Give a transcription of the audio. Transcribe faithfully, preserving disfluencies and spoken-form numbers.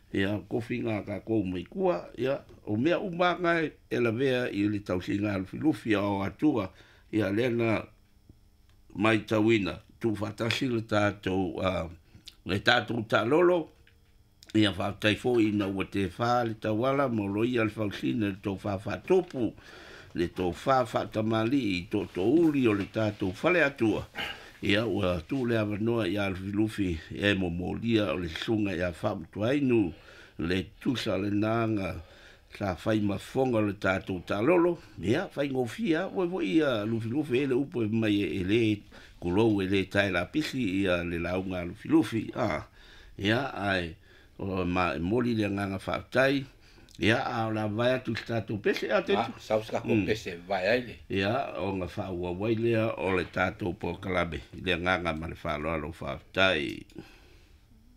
ia kofi ngā ka kou mai kua, ia o mea umanga e la vea i le tausi ngā lufi o atua, ia lena mai tauina, tu whatasi le tātou, uh, le tātou tā lolo, ia whātai fo i na ua te whā le tawala, mo roi al whausina le tō whā whātopu, le tō whā whātamali i tō tō uri o le tātou whale atua. Ia ua tū le awanoa i al lufi e mo molia o le sunga i a whamutuainu, le tusa le nanga, sa whai mawhonga le tātou tā lolo, ia whai ngofia, ua ua ia lufi lufi e le upo e mai e le kulou e le tai la pisi ia le launga lufi lufi, ah, ia ai, o ma moli le nganga whaatai, ia a la vai atu tātou pese a te tu. Ah, sauska ko pese vai aile. Ia o ngā whaua wailea o le tātou po kalabe, le nganga ma le whaaloalo whaatai.